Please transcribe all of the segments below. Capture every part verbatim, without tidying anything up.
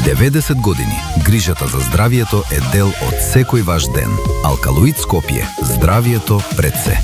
деветдесет години, грижата за здравието е дел од секој ваш ден. Алкалоид Скопје. Здравието пред се.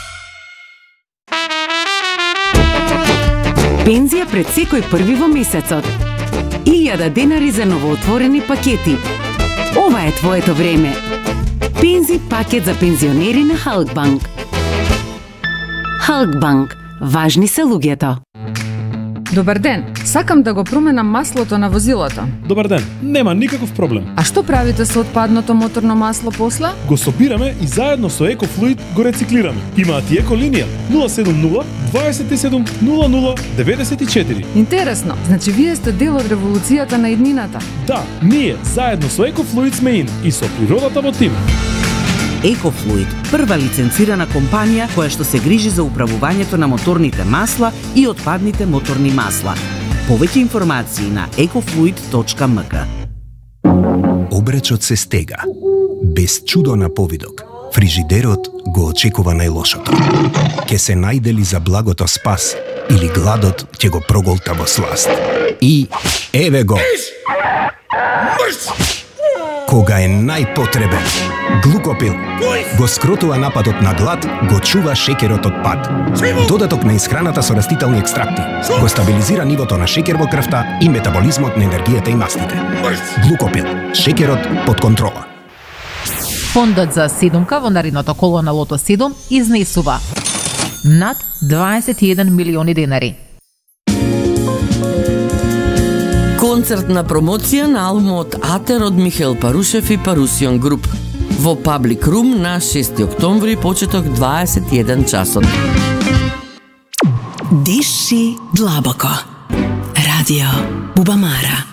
Пензија пред секој први во месецот. илјада денари за новоотворени пакети. Ова е твоето време. Пензи пакет за пензионери на Халкбанк. Халкбанк. Важни се луѓето. Добар ден, сакам да го променам маслото на возилото. Добар ден, нема никаков проблем. А што правите со отпадното моторно масло после? Го собираме и заедно со Екофлуид го рециклираме. Имаат и еколинија нула седум нула дваесет и седум нула нула деветдесет и четири. Интересно, значи вие сте дел од револуцијата на иднината. Да, ние заедно со Екофлуид сме ин и со природата во тим. Екофлуид, прва лиценцирана компанија која што се грижи за управувањето на моторните масла и отпадните моторни масла. Повеќе информации на екофлуид точка ем ка. Обречот се стега. Без чудо на повидок, фрижидерот го очекува најлошото. Ке се најдели за благото спас или гладот ќе го проголта во сласт. И еве го! Кога е најпотребен, Глукопил го скротува нападот на глад, го чува шеќерот од пад. Додаток на исхраната со растителни екстракти го стабилизира нивото на шеќер во крвта и метаболизмот на енергијата и мастите. Глукопил, шеќерот под контрола. Фондот за седумка во наредното коло на Лото седум изнесува над дваесет и еден милиони денари. Концертна промоција на албумот Атер од Михаил Парушев и Парусион Груп во Паблик Рум на шести октомври почеток дваесет и еден часот. Диши длабоко. Радио Бубамара.